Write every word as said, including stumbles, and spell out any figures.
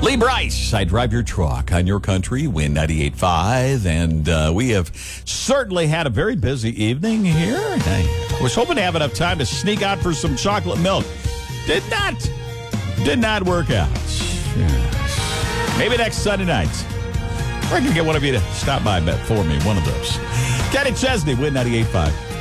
Lee Bryce, I drive your truck on your country, Win ninety-eight point five, and uh, we have certainly had a very busy evening here. I was hoping to have enough time to sneak out for some chocolate milk. Did not, did not work out. Yes. Maybe next Sunday night. I can get one of you to stop by bet for me, one of those. Kenny Chesney, Win ninety-eight point five.